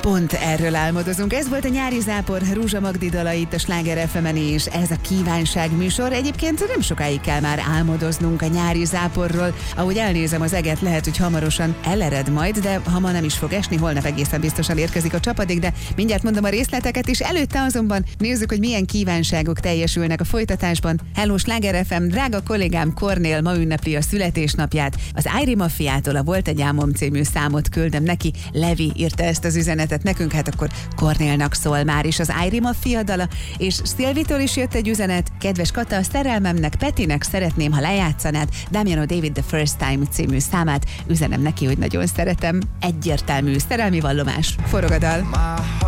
Pont erről álmodozunk. Ez volt a nyári zápor Rúzsa Magdi dala itt a Sláger FM-en, és ez a kívánság műsor. Egyébként nem sokáig kell már álmodoznunk a nyári záporról. Ahogy elnézem az eget, lehet, hogy hamarosan elered majd, de ha ma nem is fog esni, holnap egészen biztosan érkezik a csapadék, de mindjárt mondom a részleteket, és előtte azonban nézzük, hogy milyen kívánságok teljesülnek a folytatásban. Hello Sláger FM, drága kollégám Kornél ma ünnepli a születésnapját. Az Áiri Maffiától a Volt egy álmom című számot küldöm neki. Levi írta ezt az üzenetet nekünk, hát akkor Kornélnak szól már is az Áiri Maffia dala, és Szilvitől is jött egy üzenet. Kedves Kata, a szerelmemnek, Petinek szeretném, ha lejátszanád Damiano David The First Time című számát. Üzenem neki, hogy nagyon szeretem. Egyértelmű szerelmi vallomás. Forog a dal.